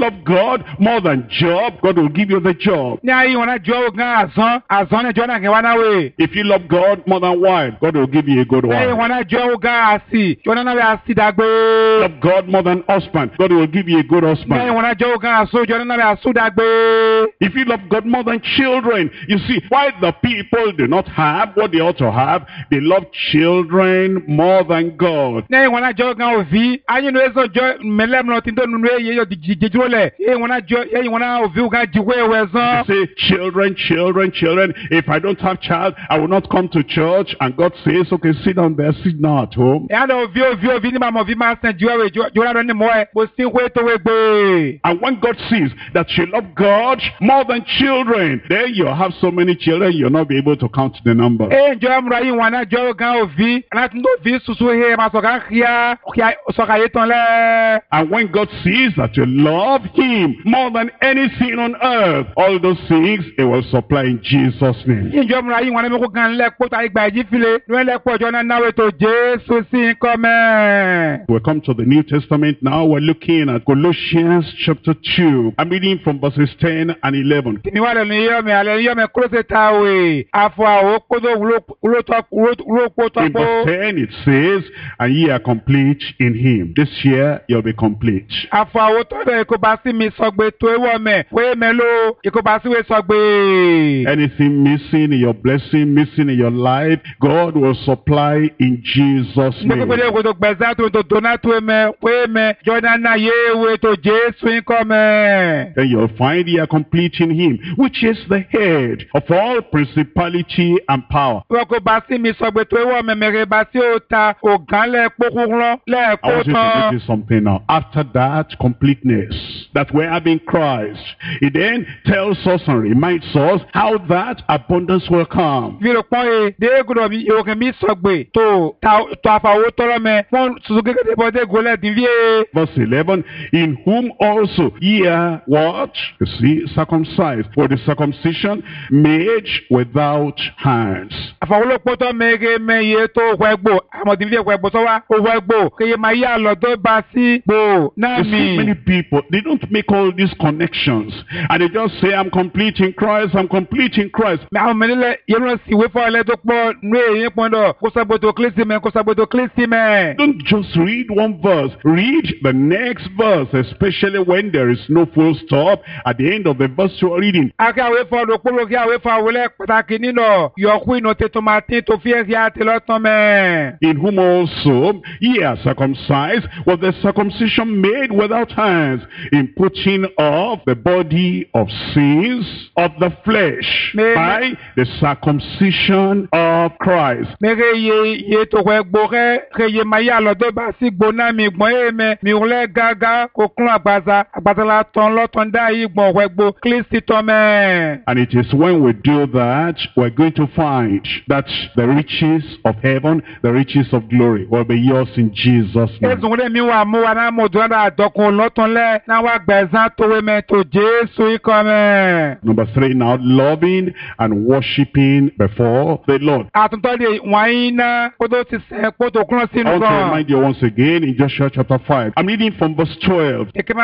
love God more than job, God will give you the job. If you love God more than wife, God will give you a good wife. Love God more than husband, God will give you a good husband. If you love God more than children, you see, why the people do not have what they ought to have, they love children more than God. Say children, children, children. If I don't have child, I will not come to church. And God says, okay, sit down there, sit now at home. And when God sees that you love God more than children, then you'll have so many children, you'll not be able to count the number. And when God sees that you love Him more than anything on earth, all those things He will supply in Jesus' name. We come to the New Testament now. We're looking at Colossians chapter 2. I'm reading from verses 10 and 11. In verse 10 it says, and ye are complete in Him. This year you'll be complete. Anything missing in your blessing, missing in your life, God will supply in Jesus' name. Then you'll find ye are complete in Him, which is the head of all principality and power. I want you to notice something now. After that completeness that we have in Christ, it then tells us and reminds us how that abundance will come. Verse 11, in whom also ye are what? You see, circumcised, for the circumcision made without hands. You see, many people, they don't make all these connections, and they just say, I'm complete in Christ, I'm complete in Christ. Don't just read one verse, read the next verse, especially when there is no full stop at the end of the verse you are reading. In whom also ye are circumcised with the circumcision made without hands, in putting off the body of sins of the flesh by the circumcision of Christ. And it is when we do that, we're going to find that the riches of heaven, the riches of glory will be yours in Jesus' name. Number 3 now, loving and worshiping before the Lord. I want to remind you once again in Joshua chapter 5. I'm reading from verse 12. And the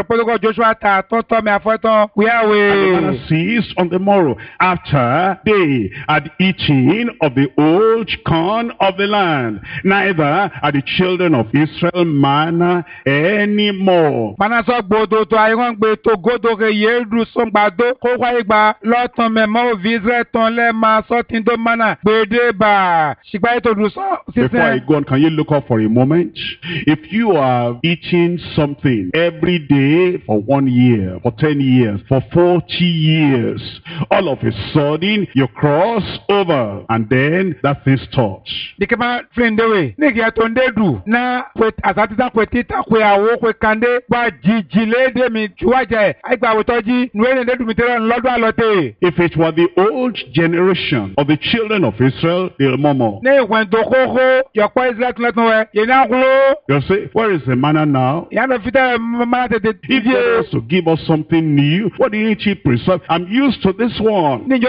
manna ceased on the morrow, after they had eaten of the old corn of the land, neither are the children of Israel manna any more. Before I go on, can you look up for a moment? If you are eating something every day for 1 year, for 10 years, for 40 years, all of a sudden you cross over and then that thing stops. If it were the old generation of the children of Israel, they'll murmur. You'll say, where is the manna now? If God was to give us something new, what didn't He preserve? I'm used to this one. My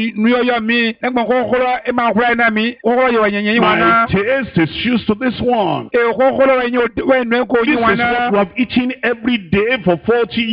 taste is used to this one. This is what we have eaten every day for 40 years.